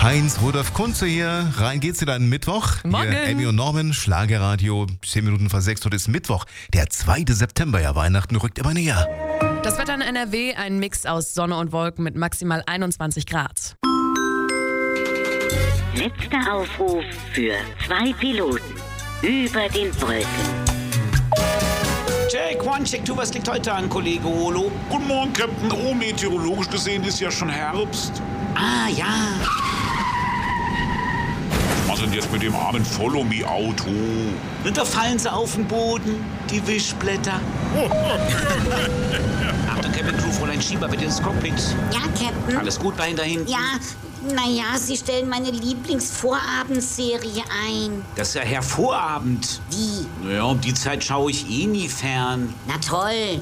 Heinz Rudolf Kunze hier. Rein geht's wieder an Mittwoch. Morgen. Hier Emmy und Norman, Schlagerradio, 10 Minuten vor 6. Heute ist Mittwoch, der 2. September. Ja, Weihnachten rückt immer näher. Das Wetter in NRW, ein Mix aus Sonne und Wolken mit maximal 21 Grad. Letzter Aufruf für 2 Piloten über den Wolken. Check, one, check two, was liegt heute an, Kollege Holo? Guten Morgen, Captain. Oh, meteorologisch gesehen ist ja schon Herbst. Ah, ja. Was denn jetzt mit dem armen Follow-Me-Auto? Und da fallen sie auf den Boden, die Wischblätter. Achtung, Captain Crew, Fräulein Schieber, bitte ins Cockpit. Ja, Captain. Alles gut bei Ihnen da hinten? Ja, naja, Sie stellen meine Lieblingsvorabendserie ein. Das ist ja hervorragend. Wie? Naja, um die Zeit schaue ich eh nie fern. Na toll.